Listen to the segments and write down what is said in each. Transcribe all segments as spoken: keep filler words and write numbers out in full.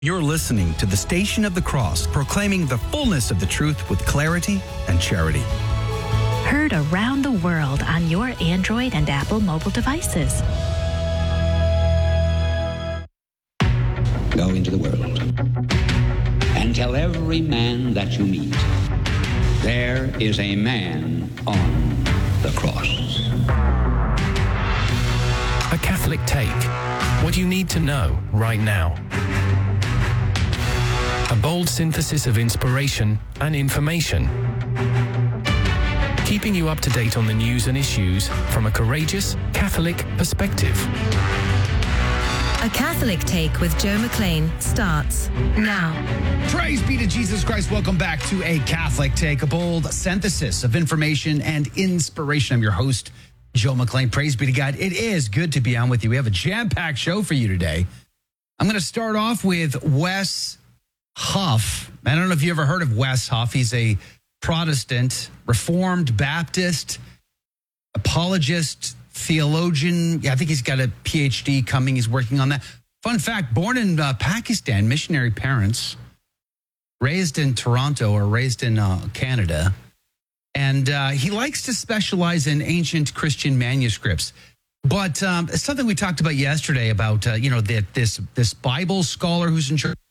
You're listening to the Station of the Cross, proclaiming the fullness of the truth with clarity and charity. Heard around the world on your Android and Apple mobile devices. Go into the world and tell every man that you meet, there is a man on the cross. A Catholic Take. What you need to know right now. A bold synthesis of inspiration and information. Keeping you up to date on the news and issues from a courageous Catholic perspective. A Catholic Take with Joe McLean starts now. Praise be to Jesus Christ. Welcome back to A Catholic Take, a bold synthesis of information and inspiration. I'm your host, Joe McLean. Praise be to God. It is good to be on with you. We have a jam-packed show for you today. I'm going to start off with Wes Huff. I don't know if you ever heard of Wes Huff. He's a Protestant, Reformed Baptist, apologist, theologian. Yeah, I think he's got a P H D coming. He's working on that. Fun fact, born in uh, Pakistan, missionary parents, raised in Toronto or raised in uh, Canada. And uh, he likes to specialize in ancient Christian manuscripts. But um, it's something we talked about yesterday about, uh, you know, that this, this Bible scholar who's in church.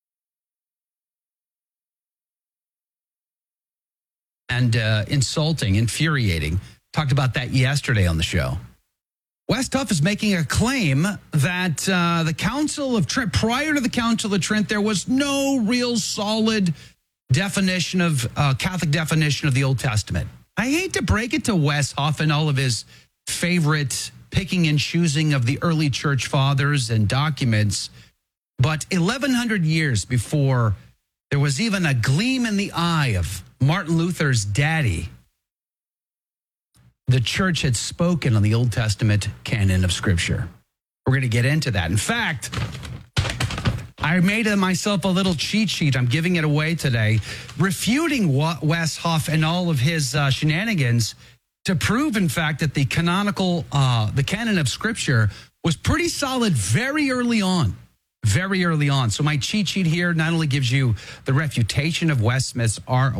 And uh, insulting, infuriating. Talked about that yesterday on the show. Wes Huff is making a claim that uh, the Council of Trent, prior to the Council of Trent, there was no real solid definition of, uh, Catholic definition of the Old Testament. I hate to break it to Wes Huff and all of his favorite picking and choosing of the early church fathers and documents, but eleven hundred years before there was even a gleam in the eye of Martin Luther's daddy, the church had spoken on the Old Testament canon of Scripture. We're going to get into that. In fact, I made myself a little cheat sheet. I'm giving it away today, refuting Wes Huff and all of his uh, shenanigans to prove, in fact, that the canonical, uh, the canon of Scripture was pretty solid very early on. Very early on. So my cheat sheet here not only gives you the refutation of Wes Smith's,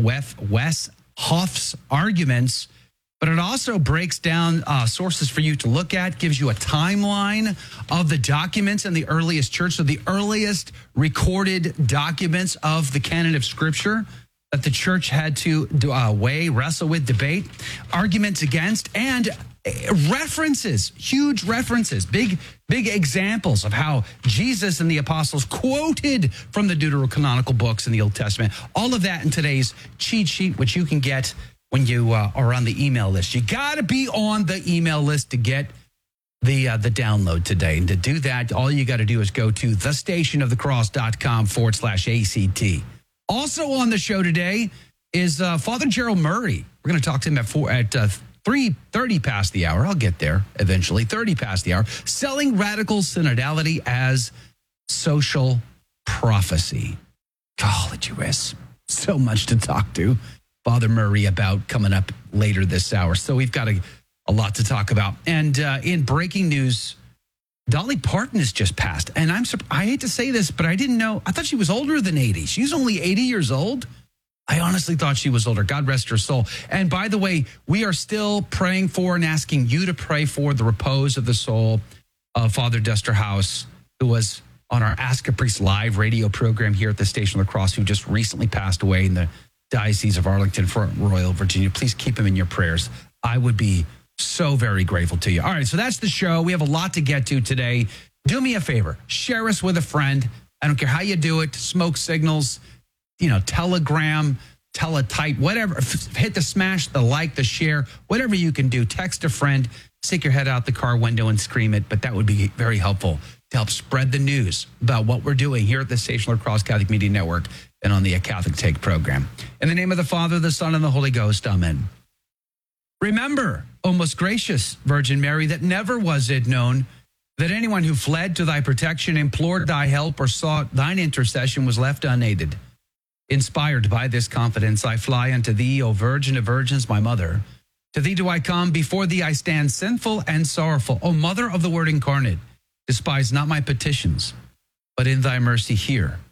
Wes Huff's arguments, but it also breaks down uh, sources for you to look at, gives you a timeline of the documents in the earliest church, so the earliest recorded documents of the canon of Scripture that the church had to uh, weigh, wrestle with, debate, arguments against, and references, huge references, big, big examples of how Jesus and the apostles quoted from the deuterocanonical books in the Old Testament. All of that in today's cheat sheet, which you can get when you uh, are on the email list. You got to be on the email list to get the uh, the download today. And to do that, all you got to do is go to thestationofthecross.com forward slash ACT. Also on the show today is uh, Father Gerald Murray. We're going to talk to him at four at uh, three thirty past the hour. I'll get there eventually. thirty past the hour. Selling radical synodality as social prophecy. Golly, U S so much to talk to Father Murray about coming up later this hour. So we've got a, a lot to talk about. And uh, in breaking news, Dolly Parton has just passed. And I'm I hate to say this, but I didn't know. I thought she was older than eighty. She's only eighty years old. I honestly thought she was older. God rest her soul. And by the way, we are still praying for and asking you to pray for the repose of the soul of Father Dester House, who was on our Ask a Priest live radio program here at the Station of the Cross, who just recently passed away in the Diocese of Arlington, Front Royal, Virginia. Please keep him in your prayers. I would be so very grateful to you. All right, so that's the show. We have a lot to get to today. Do me a favor. Share us with a friend. I don't care how you do it. Smoke signals, you know, Telegram, teletype, whatever. Hit the smash, the like, the share, whatever you can do. Text a friend, stick your head out the car window and scream it. But that would be very helpful to help spread the news about what we're doing here at the Station of the Cross Catholic Media Network and on the Catholic Take program. In the name of the Father, the Son, and the Holy Ghost, amen. Remember, O most gracious Virgin Mary, that never was it known that anyone who fled to thy protection, implored thy help, or sought thine intercession was left unaided. Inspired by this confidence, I fly unto thee, O Virgin of Virgins, my mother. To thee do I come, before thee I stand sinful and sorrowful. O Mother of the Word incarnate, despise not my petitions, but in thy mercy hear.